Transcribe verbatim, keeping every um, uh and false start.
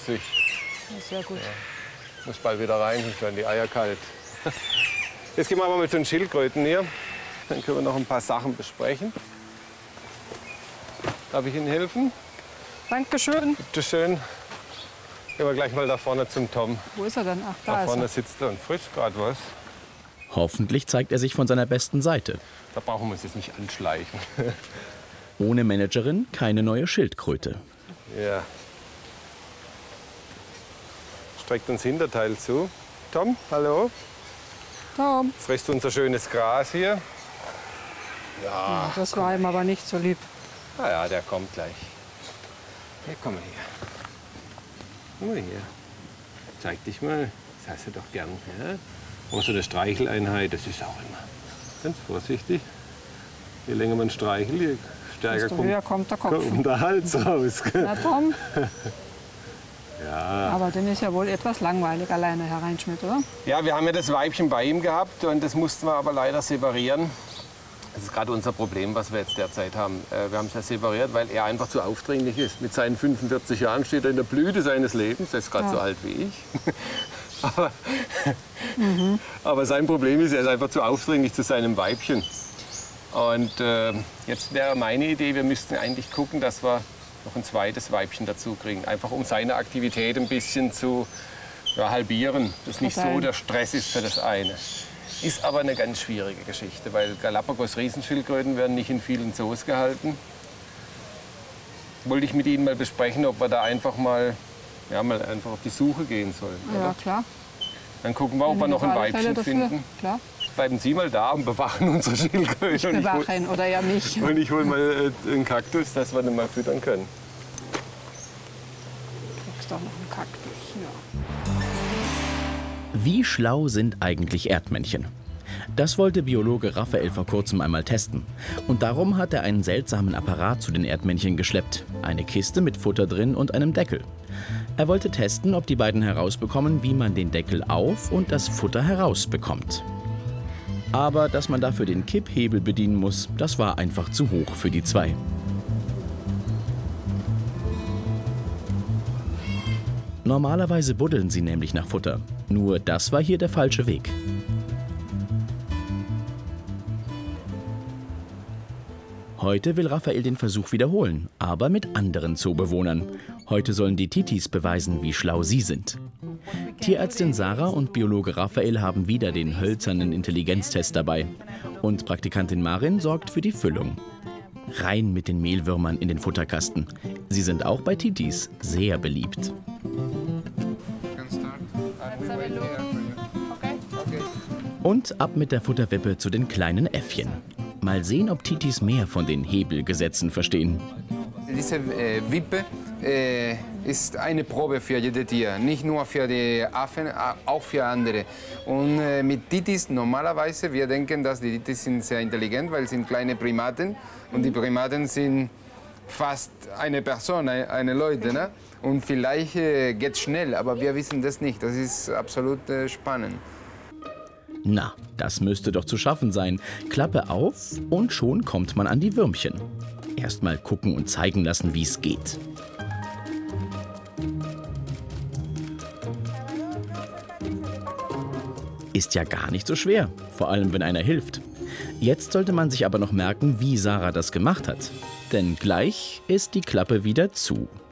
sich. Ja, sehr gut. Ja. Muss bald wieder rein, sonst werden die Eier kalt. Jetzt gehen wir aber mal zu den Schildkröten hier. Dann können wir noch ein paar Sachen besprechen. Darf ich Ihnen helfen? Dankeschön. Bitte schön. Gehen wir gleich mal da vorne zum Tom. Wo ist er denn? Ach, da, Da ist vorne er. sitzt er und frisst gerade was. Hoffentlich zeigt er sich von seiner besten Seite. Da brauchen wir uns jetzt nicht anschleichen. Ohne Managerin keine neue Schildkröte. Ja. Streckt uns Hinterteil zu. Tom, hallo. Tom. Frisst unser schönes Gras hier. Ja, das war ihm aber nicht so lieb. Ah ja, der kommt gleich. Ja, komm mal her. Komm mal her. Zeig dich mal. Das hast du doch gern. Ja? Auch so eine Streicheleinheit, das ist auch immer ganz vorsichtig. Je länger man streichelt, je stärker Desto kommt, höher kommt der Kopf. kommt der Hals raus. Na Tom, Ja. aber dem ist ja wohl etwas langweilig alleine, Herr Reinschmidt, oder? Ja, wir haben ja das Weibchen bei ihm gehabt und das mussten wir aber leider separieren. Das ist gerade unser Problem, was wir jetzt derzeit haben. Wir haben es ja separiert, weil er einfach zu aufdringlich ist. Mit seinen fünfundvierzig Jahren steht er in der Blüte seines Lebens. Er ist gerade Ja. so alt wie ich. aber, mhm. aber sein Problem ist, er ist einfach zu aufdringlich zu seinem Weibchen. Und äh, jetzt wäre meine Idee, wir müssten eigentlich gucken, dass wir noch ein zweites Weibchen dazu kriegen. Einfach um seine Aktivität ein bisschen zu ja, halbieren. Dass nicht so der Stress ist für das eine. Ist aber eine ganz schwierige Geschichte, weil Galapagos-Riesenschildkröten werden nicht in vielen Zoos gehalten. Wollte ich mit Ihnen mal besprechen, ob wir da einfach mal, ja, mal einfach auf die Suche gehen sollen. Ja, oder? klar. Dann gucken wir, ob wir noch ein Weibchen finden. Klar. Bleiben Sie mal da und bewachen unsere Schildkröten. Ich bewache ihn, oder ja mich. Und ich hole mal äh, einen Kaktus, dass wir den mal füttern können. Du kriegst doch noch einen Kaktus, ja. Wie schlau sind eigentlich Erdmännchen? Das wollte Biologe Raphael vor kurzem einmal testen. Und darum hat er einen seltsamen Apparat zu den Erdmännchen geschleppt. Eine Kiste mit Futter drin und einem Deckel. Er wollte testen, ob die beiden herausbekommen, wie man den Deckel auf und das Futter herausbekommt. Aber dass man dafür den Kipphebel bedienen muss, das war einfach zu hoch für die zwei. Normalerweise buddeln sie nämlich nach Futter. Nur das war hier der falsche Weg. Heute will Raphael den Versuch wiederholen, aber mit anderen Zoobewohnern. Heute sollen die Titis beweisen, wie schlau sie sind. Tierärztin Sarah und Biologe Raphael haben wieder den hölzernen Intelligenztest dabei. Und Praktikantin Marin sorgt für die Füllung. Rein mit den Mehlwürmern in den Futterkasten. Sie sind auch bei Titis sehr beliebt. Und ab mit der Futterwippe zu den kleinen Äffchen. Mal sehen, ob Titis mehr von den Hebelgesetzen verstehen. Diese äh, Wippe äh, ist eine Probe für jedes Tier, nicht nur für die Affen, auch für andere. Und äh, mit Titis normalerweise, wir denken, dass die Titis sind sehr intelligent, weil sie sind kleine Primaten und die Primaten sind fast eine Person, eine Leute, ne? Und vielleicht äh, geht es schnell, aber wir wissen das nicht. Das ist absolut äh, spannend. Na, das müsste doch zu schaffen sein. Klappe auf und schon kommt man an die Würmchen. Erst mal gucken und zeigen lassen, wie es geht. Ist ja gar nicht so schwer, vor allem wenn einer hilft. Jetzt sollte man sich aber noch merken, wie Sarah das gemacht hat. Denn gleich ist die Klappe wieder zu.